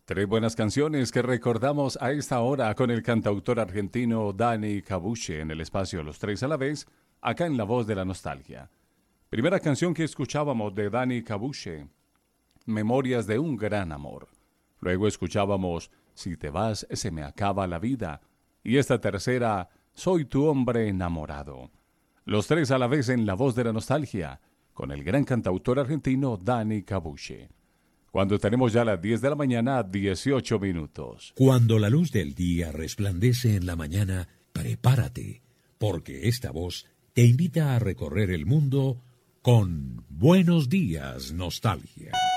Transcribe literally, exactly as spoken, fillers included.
Tres buenas canciones que recordamos a esta hora con el cantautor argentino Dani Cabuche en el espacio Los Tres a la Vez, acá en La Voz de la Nostalgia. Primera canción que escuchábamos de Dani Cabuche, Memorias de un gran amor. Luego escuchábamos Si te vas se me acaba la vida. Y esta tercera, Soy tu hombre enamorado. Los tres a la vez en La Voz de la Nostalgia, con el gran cantautor argentino Dani Cabuche. Cuando tenemos ya las diez de la mañana, dieciocho minutos. Cuando la luz del día resplandece en la mañana, prepárate, porque esta voz te invita a recorrer el mundo con Buenos Días, Nostalgia.